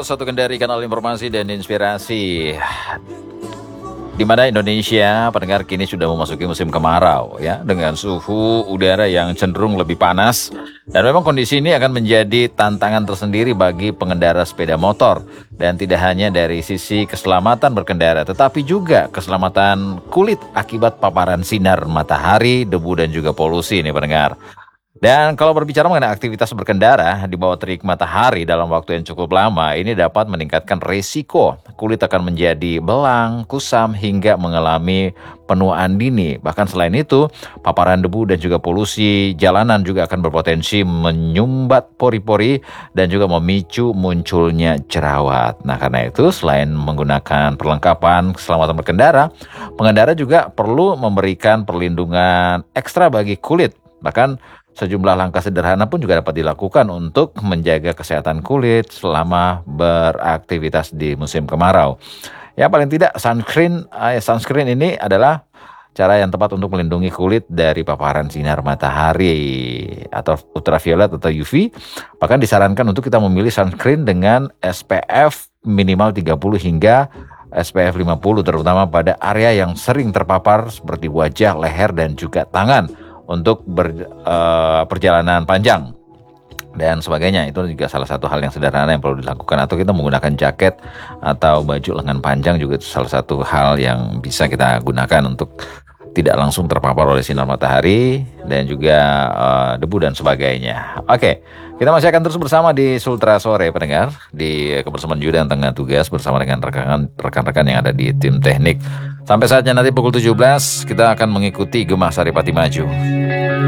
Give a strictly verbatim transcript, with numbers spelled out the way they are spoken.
satu Kendari, kanal informasi dan inspirasi. Di mana Indonesia, pendengar, kini sudah memasuki musim kemarau ya, dengan suhu udara yang cenderung lebih panas. Dan memang kondisi ini akan menjadi tantangan tersendiri bagi pengendara sepeda motor. Dan tidak hanya dari sisi keselamatan berkendara, tetapi juga keselamatan kulit akibat paparan sinar matahari, debu dan juga polusi nih pendengar. Dan kalau berbicara mengenai aktivitas berkendara di bawah terik matahari dalam waktu yang cukup lama, ini dapat meningkatkan risiko kulit akan menjadi belang, kusam, hingga mengalami penuaan dini. Bahkan selain itu, paparan debu dan juga polusi jalanan juga akan berpotensi menyumbat pori-pori dan juga memicu munculnya jerawat. Nah, karena itu selain menggunakan perlengkapan keselamatan berkendara, pengendara juga perlu memberikan perlindungan ekstra bagi kulit. Bahkan sejumlah langkah sederhana pun juga dapat dilakukan untuk menjaga kesehatan kulit selama beraktivitas di musim kemarau. Ya, paling tidak sunscreen, eh, sunscreen ini adalah cara yang tepat untuk melindungi kulit dari paparan sinar matahari atau ultraviolet atau U V. Bahkan disarankan untuk kita memilih sunscreen dengan S P F minimal tiga puluh hingga S P F lima puluh, terutama pada area yang sering terpapar seperti wajah, leher, dan juga tangan untuk ber, uh, perjalanan panjang dan sebagainya. Itu juga salah satu hal yang sederhana yang perlu dilakukan. Atau kita menggunakan jaket atau baju lengan panjang juga itu salah satu hal yang bisa kita gunakan untuk tidak langsung terpapar oleh sinar matahari dan juga uh, debu dan sebagainya. Oke, kita masih akan terus bersama di Sultra Sore pendengar, di kebersamaan Yuda yang tengah tugas bersama dengan rekan-rekan yang ada di tim teknik. Sampai saatnya nanti pukul tujuh belas kita akan mengikuti Gemah Saripati Maju.